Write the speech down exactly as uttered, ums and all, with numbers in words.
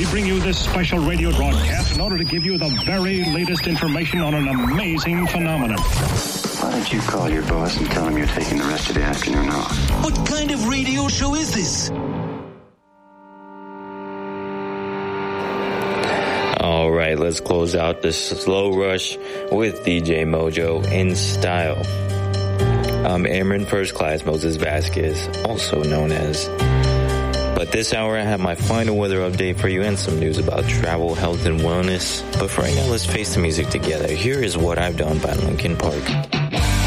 We bring you this special radio broadcast in order to give you the very latest information on an amazing phenomenon. Why don't you call your boss and tell him you're taking the rest of the afternoon off? What kind of radio show is this? All right, let's close out this slow rush with D J Mojo in style. I'm Airman First Class Moses Vasquez, also known as. But this hour I have my final weather update for you and some news about travel, health, and wellness. But for right now, let's face the music together. Here is What I've Done by Linkin Park.